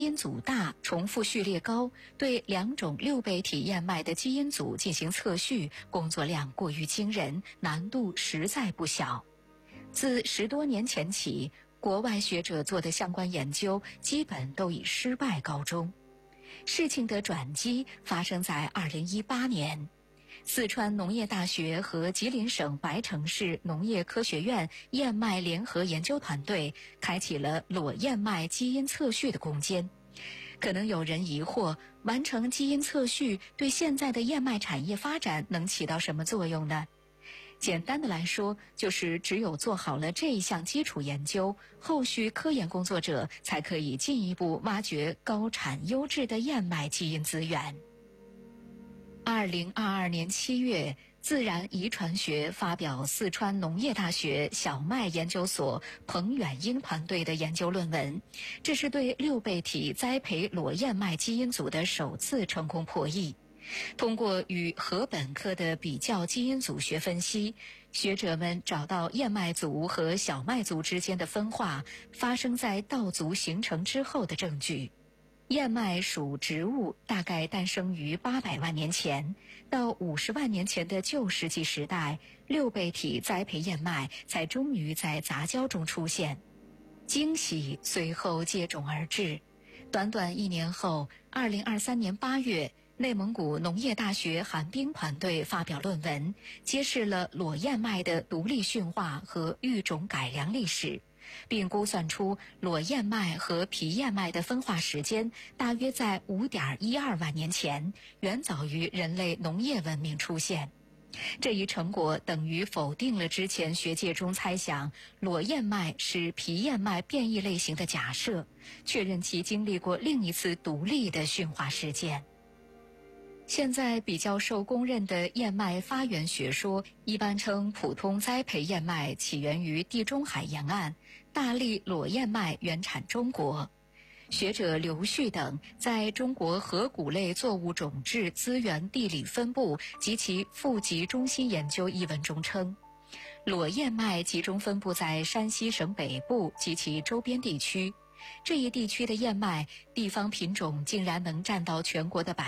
因组大、重复序列高，对2种六倍体燕麦的基因组进行测序，工作量过于惊人，难度实在不小。自10多年前起，国外学者做的相关研究基本都以失败告终。事情的转机发生在2018年，四川农业大学和吉林省白城市农业科学院燕麦联合研究团队开启了裸燕麦基因测序的攻坚。可能有人疑惑，完成基因测序对现在的燕麦产业发展能起到什么作用呢？简单的来说，就是只有做好了这一项基础研究，后续科研工作者才可以进一步挖掘高产优质的燕麦基因资源。2022年7月，自然遗传学发表四川农业大学小麦研究所彭远英团队的研究论文，这是对六倍体栽培裸燕麦基因组的首次成功破译。通过与禾本科的比较基因组学分析，学者们找到燕麦族和小麦族之间的分化发生在稻族形成之后的证据。燕麦属植物，大概诞生于800万年前，到50万年前的旧石器时代，六倍体栽培燕麦才终于在杂交中出现。惊喜随后接踵而至，短短1年后，2023年8月，内蒙古农业大学韩冰团队发表论文，揭示了裸燕麦的独立驯化和育种改良历史，并估算出裸燕麦和皮燕麦的分化时间大约在5.12万年前，远早于人类农业文明出现。这一成果等于否定了之前学界中猜想裸燕麦是皮燕麦变异类型的假设，确认其经历过另一次独立的驯化事件。现在比较受公认的燕麦发源学说，一般称普通栽培燕麦起源于地中海沿岸，大粒裸燕麦原产中国。学者刘旭等在中国河谷类作物种质资源地理分布及其富集中心研究一文中称，裸燕麦集中分布在山西省北部及其周边地区，这一地区的燕麦地方品种竟然能占到全国的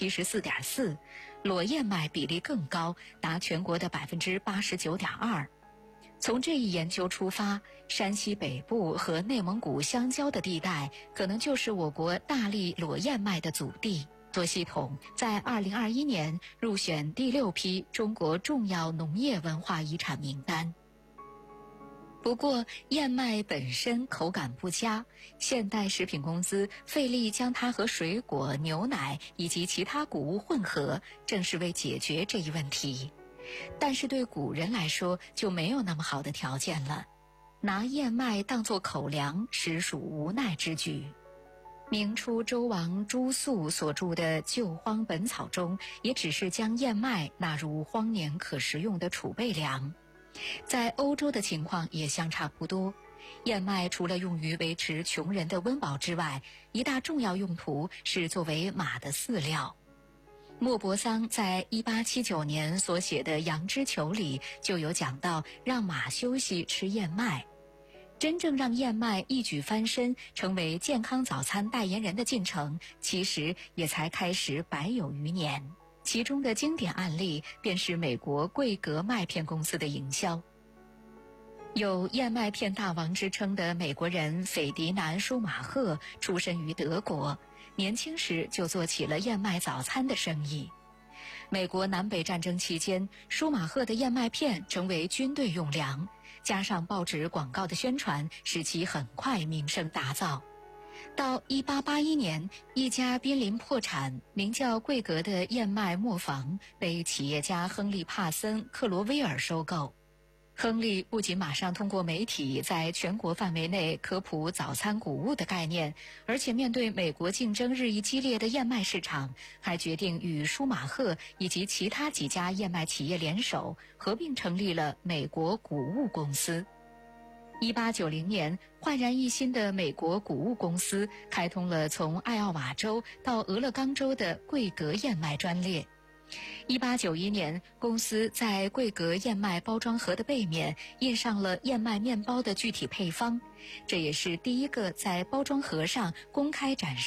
74.4%， 裸燕麦比例更高，达全国的 89.2%。从这一研究出发，山西北部和内蒙古相交的地带可能就是我国大粒裸燕麦的祖地。多系统在2021年入选第6批中国重要农业文化遗产名单。不过，燕麦本身口感不佳，现代食品公司费力将它和水果、牛奶以及其他谷物混合，正是为解决这一问题。但是对古人来说就没有那么好的条件了，拿燕麦当作口粮实属无奈之举。明初周王朱肃所著的《救荒本草》中，也只是将燕麦纳入荒年可食用的储备粮。在欧洲的情况也相差不多，燕麦除了用于维持穷人的温饱之外，一大重要用途是作为马的饲料。莫泊桑在1879年所写的《羊脂球》里就有讲到让马休息吃燕麦。真正让燕麦一举翻身成为健康早餐代言人的进程，其实也才开始100有余年。其中的经典案例便是美国桂格麦片公司的营销。有燕麦片大王之称的美国人斐迪南·舒马赫出身于德国，年轻时就做起了燕麦早餐的生意。美国南北战争期间，舒马赫的燕麦片成为军队用粮，加上报纸广告的宣传，使其很快名声大噪。到1881年，一家濒临破产、名叫桂格的燕麦磨坊被企业家亨利·帕森·克罗威尔收购。亨利不仅马上通过媒体在全国范围内科普早餐谷物的概念，而且面对美国竞争日益激烈的燕麦市场，还决定与舒马赫以及其他几家燕麦企业联手，合并成立了美国谷物公司。1890年，焕然一新的美国谷物公司开通了从艾奥瓦州到俄勒冈州的桂格燕麦专列。 1891年，公司在桂格燕麦包装盒的背面印上了燕麦面包的具体配方，这也是第一个在包装盒上公开展示